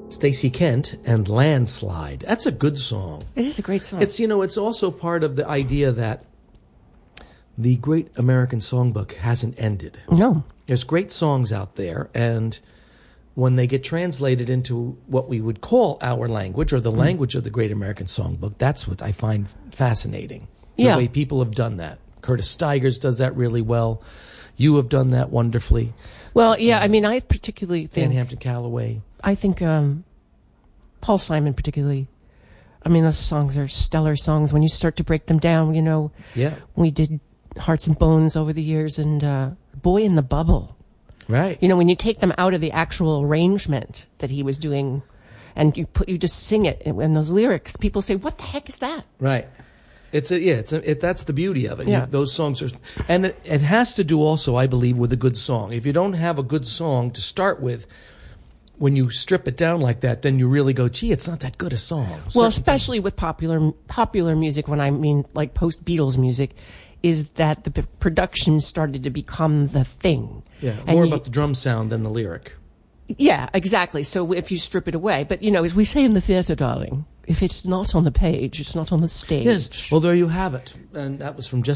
Stacey Kent and Landslide. That's a good song. It is a great song. It's, it's also part of the idea that the Great American Songbook hasn't ended. No. There's great songs out there, and when they get translated into what we would call our language or the language of the Great American Songbook, that's what I find fascinating. The way people have done that. Curtis Stigers does that really well. You have done that wonderfully. Well, yeah, I mean, I particularly think... Van Hampton Callaway. I think Paul Simon particularly. I mean, those songs are stellar songs. When you start to break them down, we did Hearts and Bones over the years, and Boy in the Bubble. Right. When you take them out of the actual arrangement that he was doing, and you just sing it, and those lyrics, people say, "What the heck is that?" Right. That's the beauty of it. Yeah. Those songs are, and it has to do also, I believe, with a good song. If you don't have a good song to start with, when you strip it down like that, then you really go, "Gee, it's not that good a song." Well, especially with popular music, when I mean like post Beatles music, is that the production started to become the thing. Yeah, more about the drum sound than the lyric. Yeah, exactly. So if you strip it away, but as we say in the theater, darling, if it's not on the page, it's not on the stage. Yes. Well, there you have it, and that was from Jesse